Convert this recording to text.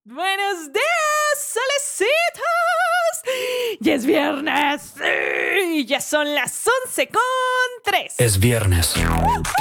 Buenos días, solecitos. Ya es viernes. Sí, ya son las 11:03. Es viernes.